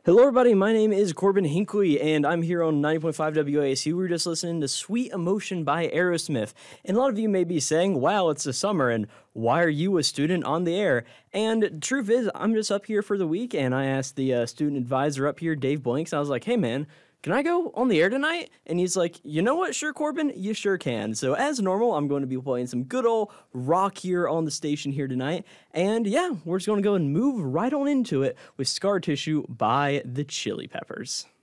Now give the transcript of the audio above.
Hello, everybody. My name is Corbin Hinckley, and I'm here on 90.5 WASU. We were just listening to Sweet Emotion by Aerosmith. And a lot of you may be saying, wow, it's the summer, and why are you a student on the air? And truth is, I'm just up here for the week, and I asked the student advisor up here, Dave Blanks, I was like, hey, man, can I go on the air tonight? And he's like, you know what, sure, Corbin, you sure can. So as normal, I'm going to be playing some good old rock here on the station here tonight. And yeah, we're just going to go and move right on into it with Scar Tissue by the Chili Peppers.